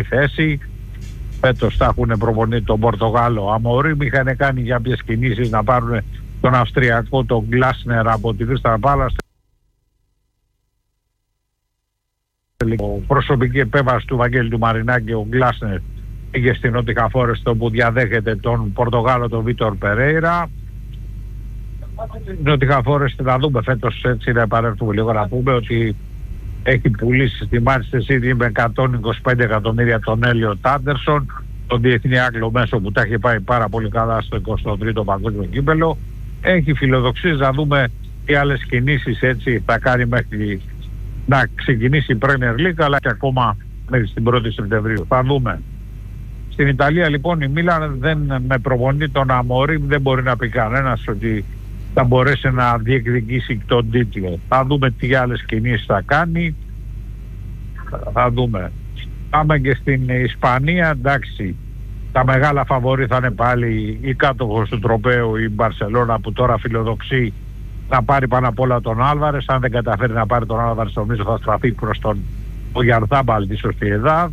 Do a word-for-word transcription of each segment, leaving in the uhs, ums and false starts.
θέση. Φέτος θα έχουν προπονεί τον Πορτογάλο Αμορίμ. Είχαν κάνει για ποιες κινήσεις να πάρουν τον Αυστριακό, τον Γκλάσνερ από τη Κρίσταλ Πάλας. Προσωπική επέμβαση του Βαγγέλη του Μαρινάκη, ο Γκλάσνερ πήγε στην Νότιχα Φόρεστ, όπου διαδέχεται τον Πορτογάλο, τον Βίτορ Περέιρα. Νότιχα Φόρεστ θα δούμε φέτος, έτσι να επανέλθουμε λίγο, να πούμε ότι έχει πουλήσει στη Manchester City με εκατόν είκοσι πέντε εκατομμύρια τον Έλιοτ Άντερσον, τον διεθνή Άγγλο μέσο που τα έχει πάει πάρα πολύ καλά στο εικοστό τρίτο παγκόσμιο κύπελλο. Έχει φιλοδοξίες να δούμε τι άλλες κινήσεις έτσι θα κάνει μέχρι να ξεκινήσει η Premier League, αλλά και ακόμα μέχρι την πρώτη Σεπτεμβρίου. Θα δούμε. Στην Ιταλία λοιπόν η Μίλαν δεν, με προπονητή τον Αμορίμ, δεν μπορεί να πει κανένας ότι θα μπορέσει να διεκδικήσει τον τίτλο. Θα δούμε τι άλλες κινήσεις θα κάνει. Θα δούμε. Πάμε και στην Ισπανία. Εντάξει, τα μεγάλα φαβορί θα είναι πάλι η κάτοχος του τροπαίου, η Μπαρσελόνα, που τώρα φιλοδοξεί να πάρει πάνω απ' όλα τον Άλβαρες. Αν δεν καταφέρει να πάρει τον Άλβαρες, νομίζω θα στραφεί προς τον Ουγιαρθάμπαλ τη Σοσιεδάδ.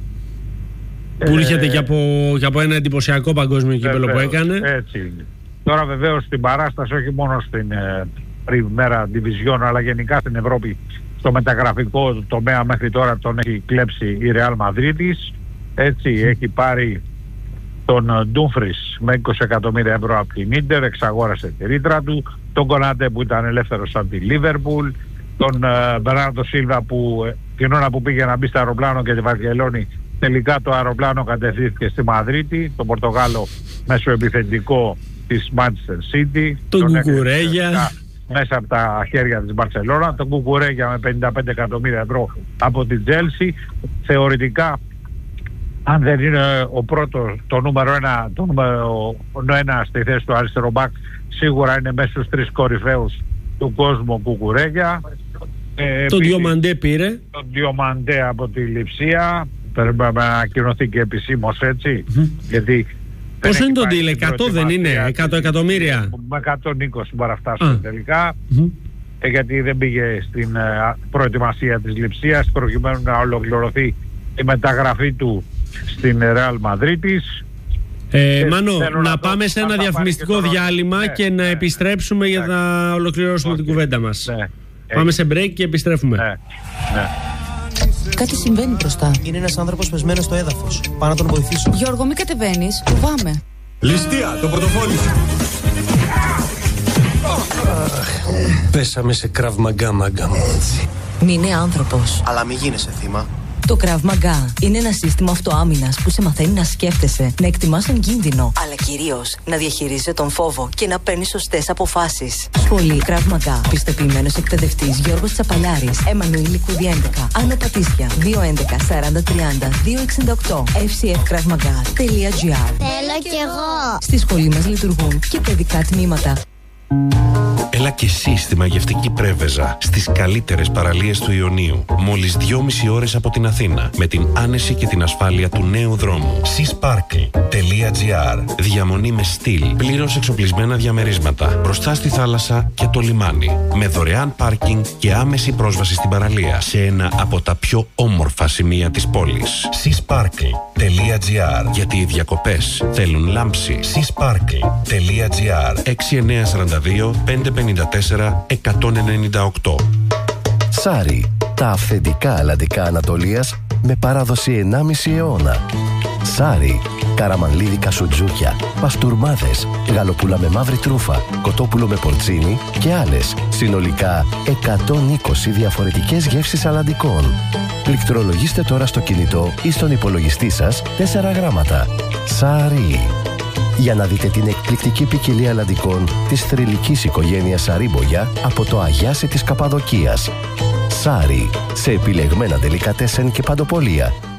Που έρχεται ε, και, από, και από ένα εντυπωσιακό παγκόσμιο κύπελλο που έκανε. Έτσι. Τώρα βεβαίως στην παράσταση, όχι μόνο στην ε, Πριμέρα Division, αλλά γενικά στην Ευρώπη, στο μεταγραφικό τομέα μέχρι τώρα τον έχει κλέψει η Ρεάλ Μαδρίτης. Έτσι, έχει πάρει τον Ντούμφρις με είκοσι εκατομμύρια ευρώ από την Ίντερ, εξαγόρασε τη ρήτρα του. Τον Κονάτε που ήταν ελεύθερος από τη Λίβερπουλ. Τον ε, Μπερνάρντο Σίλβα που ε, την ώρα που πήγε να μπει στο αεροπλάνο και τη Βαρκελόνη, τελικά το αεροπλάνο κατευθύνθηκε στη Μαδρίτη. Τον Πορτογάλο μεσοεπιθετικό της Manchester City. Τον, τον Κουκουρέγια μέσα από τα χέρια της Μπαρσελόνα. Τον Κουκουρέγια με πενήντα πέντε εκατομμύρια ευρώ από την Τζέλσι. Θεωρητικά, αν δεν είναι ο πρώτος, το νούμερο ένα, το νούμερο ένα στη θέση του αριστερό μπακ, σίγουρα είναι μέσα στους τρεις κορυφαίους του κόσμου Κουκουρέγια. Ε, τον Διομαντέ πήρε. Τον Διομαντέ από τη Λειψία. Πρέπει να ανακοινωθεί και επισήμως, έτσι. Mm-hmm. Γιατί πόσο είναι το deal, εκατό δεν είναι, εκατό εκατομμύρια. Με εκατόν είκοσι μπορεί να φτάσουν ah. τελικά. Mm-hmm. Ε, γιατί δεν πήγε στην ε, προετοιμασία της Λειψίας προκειμένου να ολοκληρωθεί η μεταγραφή του στην Ρεάλ Μαδρίτης. Ε, Μάνο, να, να πάμε σε ένα διαφημιστικό διάλειμμα ναι, και να ναι, επιστρέψουμε ναι, για να ολοκληρώσουμε okay. την κουβέντα μας. Ναι. Πάμε σε break και επιστρέφουμε. Ναι. Ναι. Κάτι συμβαίνει μπροστά. Είναι ένας άνθρωπος πεσμένος στο έδαφος. Πάω να τον βοηθήσω. Γιώργο, μην κατεβαίνεις. Φοβάμαι. Ληστεία, το πορτοφόλι σου. Πέσαμε σε Krav Maga, μάγκα μου. Μην είναι άνθρωπος. Αλλά μην γίνεσαι θύμα. Το Krav Maga είναι ένα σύστημα αυτοάμυνας που σε μαθαίνει να σκέφτεσαι, να εκτιμάς τον κίνδυνο, αλλά κυρίως να διαχειρίζεσαι τον φόβο και να παίρνεις σωστές αποφάσεις. Σχολή Krav Maga. Πιστοποιημένος εκπαιδευτής Γιώργος Τσαπαλιάρης. Εμμανουήλ Λικούδη έντεκα. Άνω Πατήσια. δύο έντεκα σαράντα τριάντα δύο εξήντα οκτώ. εφ σι εφ κραυ μαγά τελεία τζι άρ. Θέλω κι εγώ. Στη σχολή μας λειτουργούν και παιδικά τμήματα. Έλα και εσύ στη μαγευτική Πρέβεζα, στις καλύτερες παραλίες του Ιωνίου, μόλις δυόμιση ώρες από την Αθήνα, με την άνεση και την ασφάλεια του νέου δρόμου. seasparkle τελεία τζι άρ. Διαμονή με στυλ, πλήρως εξοπλισμένα διαμερίσματα, μπροστά στη θάλασσα και το λιμάνι, με δωρεάν πάρκινγκ και άμεση πρόσβαση στην παραλία, σε ένα από τα πιο όμορφα σημεία της πόλης. seasparkle τελεία τζι άρ. Γιατί οι διακοπές θέλουν λάμψη. seasparkle τελεία τζι άρ. έξι εννιά τέσσερα δύο πέντε πέντε τέσσερα εκατόν ενενήντα οκτώ. Σάρι, τα αυθεντικά αλλαντικά Ανατολίας με παράδοση ενάμιση αιώνα. Σάρι, καραμανλίδικα σουτζούκια, παστούρμάδες, γαλοπούλα με μαύρη τρούφα, κοτόπουλο με πορτσίνι και άλλες. Συνολικά εκατόν είκοσι διαφορετικές γεύσεις αλλαντικών. Πληκτρολογήστε τώρα στο κινητό ή στον υπολογιστή σας τέσσερα γράμματα. Σάρι. Για να δείτε την εκπληκτική ποικιλία αλλαντικών της θρυλικής οικογένειας Σαρίμπογια από το Αγιάσι της Καπαδοκίας. Σάρι, σε επιλεγμένα ντελικατέσεν και παντοπολία.